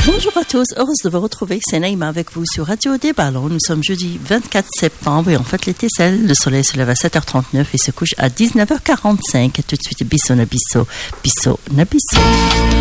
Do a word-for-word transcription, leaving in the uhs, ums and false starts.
Bonjour à tous, heureuse de vous retrouver, c'est Naïma avec vous sur Radio des Ballons. Nous sommes jeudi vingt-quatre septembre et en fait l'été celle, le soleil se lève à sept heures trente-neuf et se couche à dix-neuf heures quarante-cinq. Et tout de suite, bisso na bisso, bisso na bisso.